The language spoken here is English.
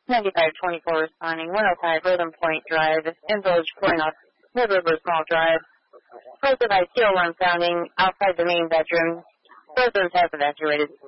9524 responding, 105 Rhythm Point Drive, in Village Point off Mid River Small Drive. Both of ITO1 sounding outside the main bedroom. Both those have evacuated.